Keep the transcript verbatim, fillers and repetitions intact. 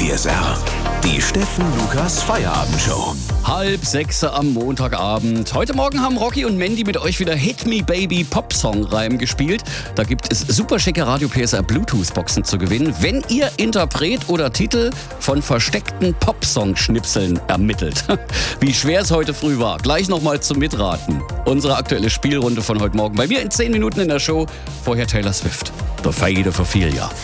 P S R, die Steffen Lukas Feierabendshow. Halb sechs am Montagabend. Heute Morgen haben Rocky und Mandy mit euch wieder Hit Me Baby Popsong-Reim gespielt. Da gibt es super schicke Radio P S R Bluetooth-Boxen zu gewinnen, wenn ihr Interpret oder Titel von versteckten Popsong-Schnipseln ermittelt. Wie schwer es heute früh war. Gleich nochmal zum Mitraten. Unsere aktuelle Spielrunde von heute Morgen. Bei mir in zehn Minuten in der Show. Vorher Taylor Swift. The Fade of Ophelia.